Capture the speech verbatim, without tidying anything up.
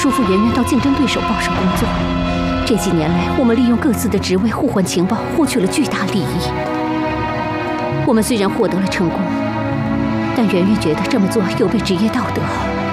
说服圆圆到竞争对手报上工作。这几年来，我们利用各自的职位互换情报，获取了巨大利益。我们虽然获得了成功，但圆圆觉得这么做有违职业道德。